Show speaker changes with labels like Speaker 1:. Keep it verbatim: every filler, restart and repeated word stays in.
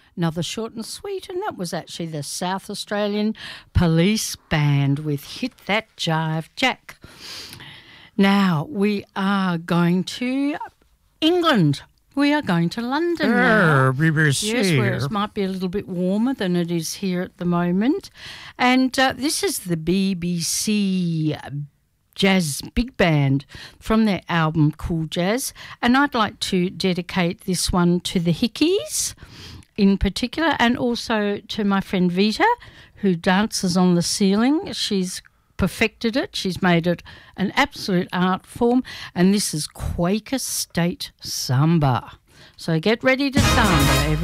Speaker 1: another short and sweet, and that was actually the South Australian Police Band with Hit That Jive Jack. Now, we are going to England. We are going to London now.
Speaker 2: B B C.
Speaker 1: Yes, where it might be a little bit warmer than it is here at the moment. And uh, this is the B B C Jazz Big Band from their album Cool Jazz. And I'd like to dedicate this one to the Hickeys in particular, and also to my friend Vita, who dances on the ceiling. She's perfected it. She's made it an absolute art form, and this is Quaker State Samba. So get ready to samba, everyone.